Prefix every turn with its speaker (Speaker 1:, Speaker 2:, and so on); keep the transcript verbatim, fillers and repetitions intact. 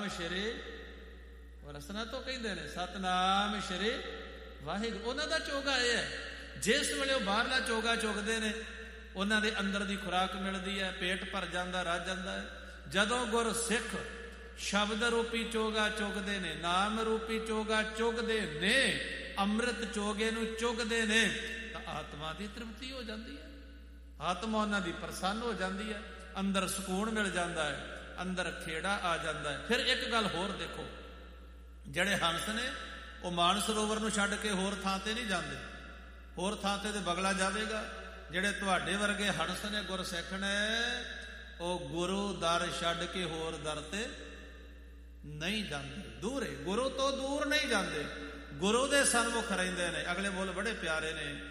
Speaker 1: ਸਤਨਾਮ ਸ਼੍ਰੀ ਰਸਨਾ ਤੋਂ ਕਹਿੰਦੇ ਨੇ ਸਤਨਾਮ ਸ਼੍ਰੀ ਵਾਹਿਗੁਰੂ। ਉਹਨਾਂ ਦਾ ਚੋਗਾ ਇਹ ਹੈ, ਜਿਸ ਵੇਲੇ ਉਹ ਬਾਹਰਲਾ ਚੋਗਾ ਚੁਗਦੇ ਨੇ ਉਹਨਾਂ ਦੇ ਅੰਦਰ ਦੀ ਖੁਰਾਕ ਮਿਲਦੀ ਹੈ, ਪੇਟ ਭਰ ਜਾਂਦਾ, ਰੱਜ ਜਾਂਦਾ ਹੈ। ਜਦੋਂ ਗੁਰ ਸਿੱਖ ਸ਼ਬਦ ਰੂਪੀ ਚੋਗਾ ਚੁਗਦੇ ਨੇ, ਨਾਮ ਰੂਪੀ ਚੋਗਾ ਚੁਗਦੇ ਨੇ, ਅੰਮ੍ਰਿਤ ਚੋਗੇ ਨੂੰ ਚੁਗਦੇ ਨੇ, ਤਾਂ ਆਤਮਾ ਦੀ ਤ੍ਰਿਪਤੀ ਹੋ ਜਾਂਦੀ ਹੈ, ਆਤਮਾ ਉਹਨਾਂ ਦੀ ਪ੍ਰਸੰਨ ਹੋ ਜਾਂਦੀ ਹੈ, ਅੰਦਰ ਸਕੂਨ ਮਿਲ ਜਾਂਦਾ ਹੈ, ਅੰਦਰ ਖੇੜਾ ਆ ਜਾਂਦਾ ਹੈ। ਫਿਰ ਇੱਕ ਗੱਲ ਹੋਰ ਦੇਖੋ, ਜਿਹੜੇ ਹੰਸ ਨੇ ਉਹ ਮਾਨਸਰੋਵਰ ਨੂੰ ਛੱਡ ਕੇ ਹੋਰ ਥਾਂ ਤੇ ਨਹੀਂ ਜਾਂਦੇ, ਹੋਰ ਥਾਂ ਤੇ ਤੇ ਬਗਲਾ ਜਾਵੇਗਾ। ਜਿਹੜੇ ਤੁਹਾਡੇ ਵਰਗੇ ਹੰਸ ਨੇ ਗੁਰਸਿੱਖ ਨੇ, ਉਹ ਗੁਰੂ ਦਰ ਛੱਡ ਕੇ ਹੋਰ ਦਰ ਤੇ ਨਹੀਂ ਜਾਂਦੇ, ਦੂਰੇ ਗੁਰੂ ਤੋਂ ਦੂਰ ਨਹੀਂ ਜਾਂਦੇ, ਗੁਰੂ ਦੇ ਸਨਮੁਖ ਰਹਿੰਦੇ ਨੇ। ਅਗਲੇ ਬੋਲ ਬੜੇ ਪਿਆਰੇ ਨੇ,